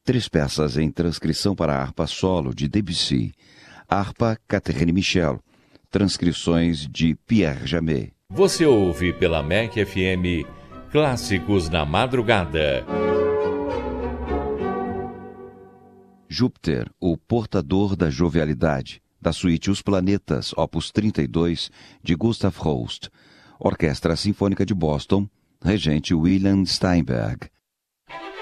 3 peças em transcrição para harpa solo de Debussy, harpa Catherine Michel, transcrições de Pierre Jamet. Você ouve pela MEC FM Clássicos na Madrugada. Júpiter, o portador da jovialidade, da suíte Os Planetas, opus 32, de Gustav Holst, Orquestra Sinfônica de Boston, regente William Steinberg.